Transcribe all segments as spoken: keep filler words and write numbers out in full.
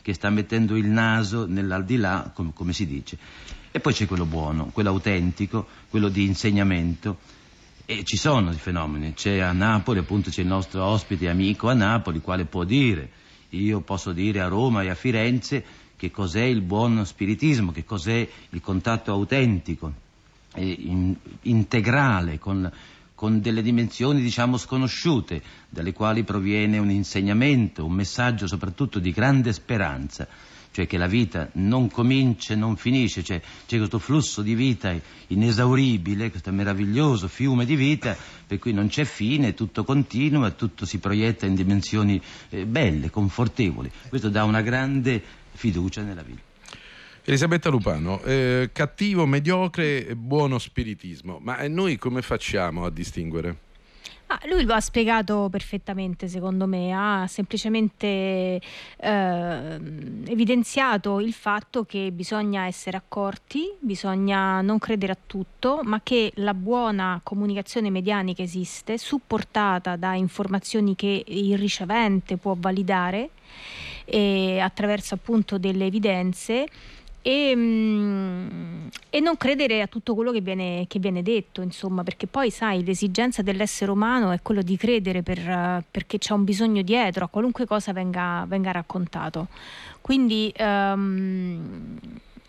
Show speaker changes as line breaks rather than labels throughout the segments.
che sta mettendo il naso nell'aldilà, com- come si dice. E poi c'è quello buono, quello autentico, quello di insegnamento. E ci sono i fenomeni, c'è a Napoli, appunto c'è il nostro ospite e amico a Napoli, quale può dire, io posso dire a Roma e a Firenze che cos'è il buon spiritismo, che cos'è il contatto autentico, eh, in, integrale, con, con delle dimensioni diciamo sconosciute, dalle quali proviene un insegnamento, un messaggio soprattutto di grande speranza. Cioè che la vita non comincia e non finisce, cioè c'è questo flusso di vita inesauribile, questo meraviglioso fiume di vita per cui non c'è fine, tutto continua, tutto si proietta in dimensioni eh, belle, confortevoli. Questo dà una grande fiducia nella vita.
Elisabetta Lupano, eh, cattivo, mediocre, buono spiritismo, ma noi come facciamo a distinguere?
Ah, lui lo ha spiegato perfettamente, secondo me, ha semplicemente eh, evidenziato il fatto che bisogna essere accorti, bisogna non credere a tutto, ma che la buona comunicazione medianica esiste, supportata da informazioni che il ricevente può validare e attraverso appunto delle evidenze. E, mm, e non credere a tutto quello che viene, che viene detto, insomma, perché poi sai, l'esigenza dell'essere umano è quello di credere per, uh, perché c'è un bisogno dietro a qualunque cosa venga, venga raccontato. Quindi um,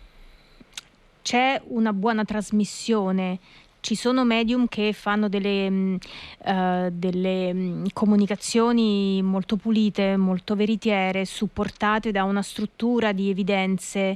c'è una buona trasmissione. Ci sono medium che fanno delle, mh, uh, delle mh, comunicazioni molto pulite, molto veritiere, supportate da una struttura di evidenze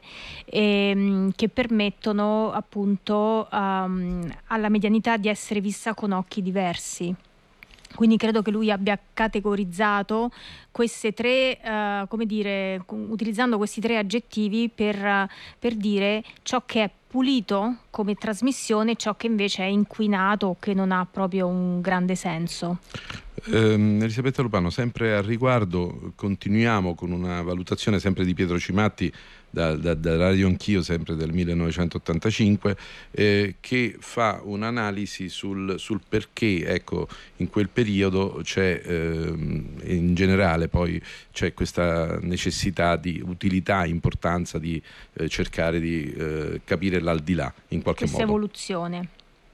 e, mh, che permettono appunto um, alla medianità di essere vista con occhi diversi. Quindi credo che lui abbia categorizzato queste tre, uh, come dire, utilizzando questi tre aggettivi per, uh, per dire ciò che è pulito come trasmissione, ciò che invece è inquinato o che non ha proprio un grande senso.
Eh, Elisabetta Lupano, sempre al riguardo continuiamo con una valutazione sempre di Pietro Cimatti da, da, da Radio Anch'io, sempre del millenovecentottantacinque, eh, che fa un'analisi sul, sul perché ecco in quel periodo c'è eh, in generale poi c'è questa necessità di utilità, importanza di eh, cercare di eh, capire l'aldilà in qualche
questa
modo.
Evoluzione.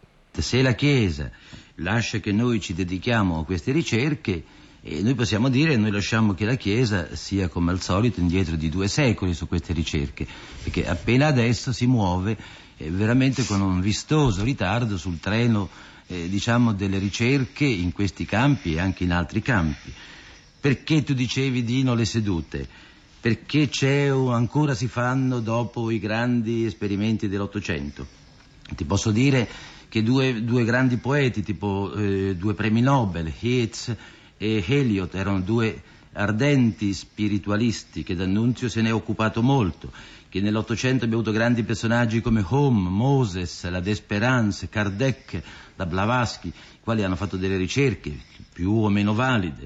Se la Chiesa lascia che noi ci dedichiamo a queste ricerche, e noi possiamo dire, noi lasciamo che la Chiesa sia come al solito indietro di due secoli su queste ricerche, perché appena adesso si muove eh, veramente con un vistoso ritardo sul treno eh, diciamo delle ricerche in questi campi e anche in altri campi. Perché tu dicevi Dino le sedute? Perché c'è ancora si fanno dopo i grandi esperimenti dell'Ottocento. Ti posso dire che due, due grandi poeti, tipo eh, due premi Nobel, Yeats e Eliot, erano due ardenti spiritualisti che D'Annunzio se ne è occupato molto, che nell'Ottocento abbiamo avuto grandi personaggi come Home, Moses, la D'Esperance, Kardec, la Blavatsky, i quali hanno fatto delle ricerche più o meno valide.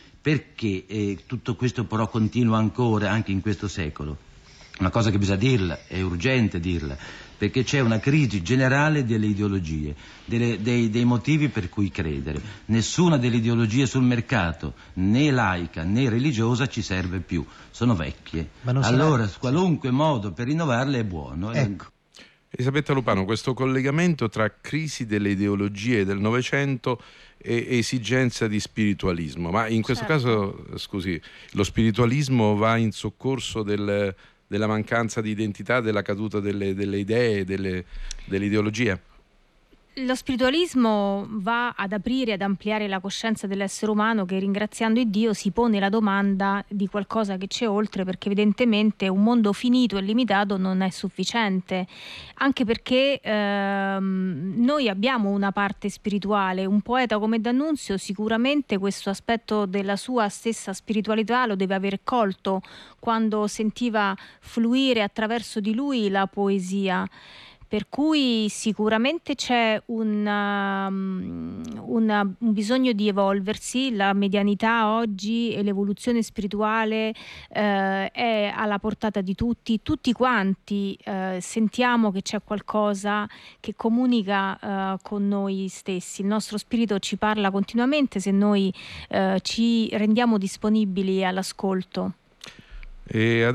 Perché eh, tutto questo però continua ancora anche in questo secolo? Una cosa che bisogna dirla, è urgente dirla, perché c'è una crisi generale delle ideologie, delle, dei, dei motivi per cui credere. Nessuna delle ideologie sul mercato, né laica né religiosa, ci serve più, sono vecchie. Allora sarà... qualunque modo per rinnovarle è buono.
Ecco. Elisabetta Lupano, questo collegamento tra crisi delle ideologie del Novecento e esigenza di spiritualismo, ma in questo certo. caso, scusi, lo spiritualismo va in soccorso del... della mancanza di identità, della caduta delle, delle idee, delle, delle ideologie?
Lo spiritualismo va ad aprire, ad ampliare la coscienza dell'essere umano che, ringraziando il Dio, si pone la domanda di qualcosa che c'è oltre, perché evidentemente un mondo finito e limitato non è sufficiente, anche perché ehm, noi abbiamo una parte spirituale. Un poeta come D'Annunzio sicuramente questo aspetto della sua stessa spiritualità lo deve aver colto quando sentiva fluire attraverso di lui la poesia. Per cui sicuramente c'è un, um, una, un bisogno di evolversi, la medianità oggi e l'evoluzione spirituale eh, è alla portata di tutti, tutti quanti eh, sentiamo che c'è qualcosa che comunica eh, con noi stessi, il nostro spirito ci parla continuamente se noi eh, ci rendiamo disponibili all'ascolto.
E